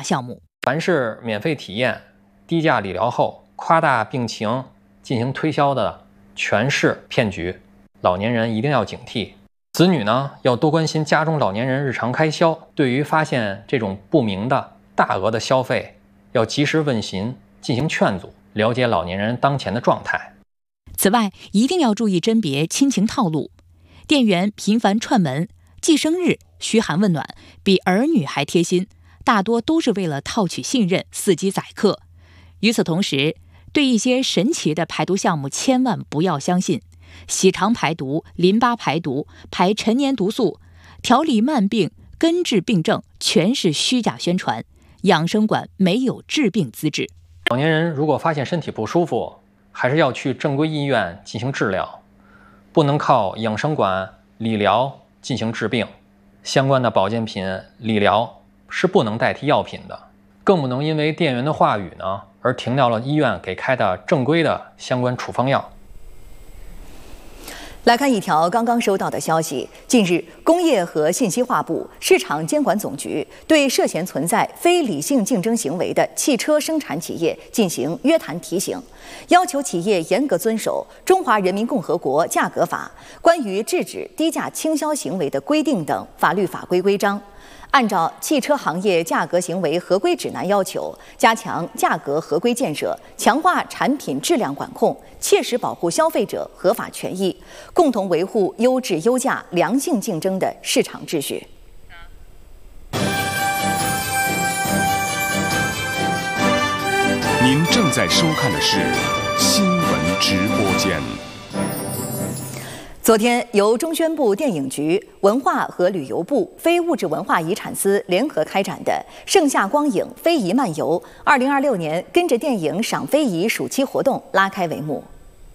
价项目。 凡是免费体验、低价理疗后夸大病情进行推销的，全是骗局。老年人一定要警惕。子女呢，要多关心家中老年人日常开销。对于发现这种不明的大额的消费，要及时问询，进行劝阻，了解老年人当前的状态。 此外，一定要注意甄别亲情套路。店员频繁串门、记生日、嘘寒问暖，比儿女还贴心，大多都是为了套取信任，伺机宰客。与此同时，对一些神奇的排毒项目千万不要相信。洗肠排毒、淋巴排毒、排陈年毒素、调理慢病、根治病症，全是虚假宣传。养生馆没有治病资质。 老年人如果发现身体不舒服，还是要去正规医院进行治疗，不能靠养生馆、理疗进行治病。相关的保健品、理疗是不能代替药品的，更不能因为店员的话语呢而停掉了医院给开的正规的相关处方药。 来看一条刚刚收到的消息，近日，工业和信息化部、市场监管总局对涉嫌存在非理性竞争行为的汽车生产企业进行约谈提醒，要求企业严格遵守《中华人民共和国价格法》关于制止低价倾销行为的规定等法律法规规章。按照汽车行业价格行为合规指南要求，加强价格合规建设，强化产品质量管控，切实保护消费者合法权益，共同维护优质优价、良性竞争的市场秩序。 您正在收看的是新闻直播间。 昨天，由中宣部电影局、文化和旅游部、非物质文化遗产司联合开展的“盛夏光影非遗漫游”2026年跟着电影赏非遗暑期活动拉开帷幕。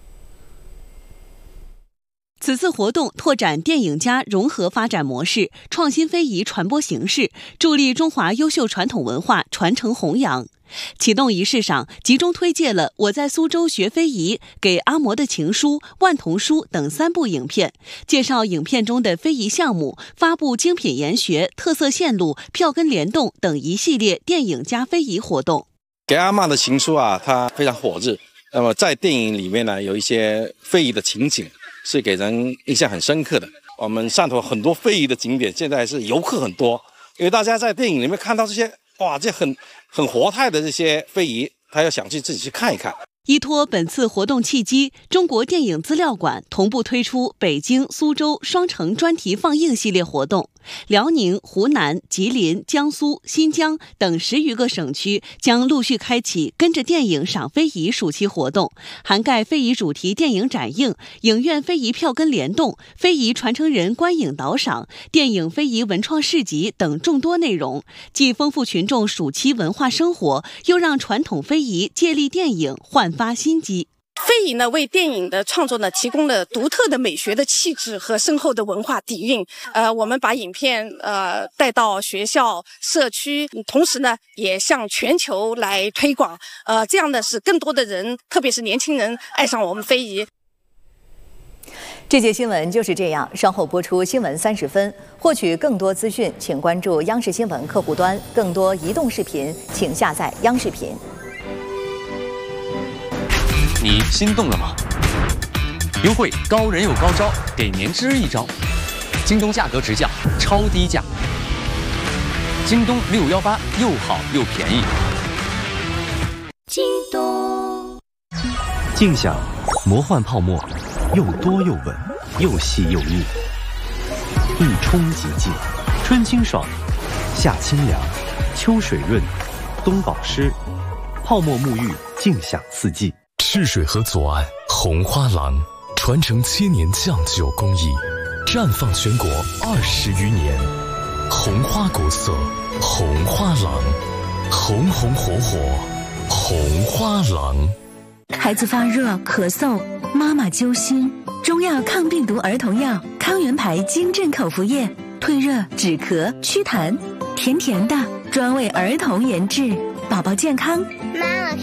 此次活动拓展电影加融合发展模式，创新非遗传播形式，助力中华优秀传统文化传承弘扬。启动仪式上，集中推介了《我在苏州学非遗》、《给阿嬷的情书》、《万童书》等3部影片，介绍影片中的非遗项目，发布精品研学、特色线路、票根联动等一系列电影加非遗活动。 给阿嬷的情书啊，它非常火热。那么在电影里面呢，有一些非遗的情景是给人印象很深刻的。我们汕头很多非遗的景点现在是游客很多，因为大家在电影里面看到这些哇，这很活态的这些非遗，他要想去自己去看一看。 依托本次活动契机，中国电影资料馆同步推出北京、苏州双城专题放映系列活动。辽宁、湖南、吉林、江苏、新疆等10余个省区将陆续开启跟着电影赏非遗暑期活动，涵盖非遗主题电影展映、影院非遗票根联动、非遗传承人观影导赏、电影非遗文创市集等众多内容，既丰富群众暑期文化生活，又让传统非遗借力电影焕发新机。 非遗呢，为电影的创作呢提供了独特的美学的气质和深厚的文化底蕴。我们把影片带到学校、社区，同时呢也向全球来推广。这样呢使更多的人，特别是年轻人爱上我们非遗。 这节新闻就是这样，稍后播出新闻30分。获取更多资讯，请关注央视新闻客户端。更多移动视频，请下载央视频。 你心动了吗？优惠高人有高招，给您支一招。京东价格直降，超低价。京东618又好又便宜。 京东静享魔幻泡沫，又多又稳，又细又腻。一冲即净，春清爽，夏清凉，秋水润，冬保湿。泡沫沐浴，静享四季。 赤水河左岸红花廊，传承千年酱酒工艺，绽放全国20余年。红花国色，红花廊，红红火火，红花廊。 孩子发热咳嗽，妈妈揪心，中药抗病毒儿童药康源牌金镇口服液，退热止咳祛痰，甜甜的，专为儿童研制，宝宝健康。 妈